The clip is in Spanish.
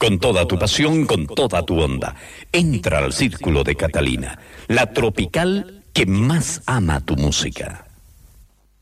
Con toda tu pasión, con toda tu onda. Entra al Círculo de Catalina, la tropical que más ama tu música.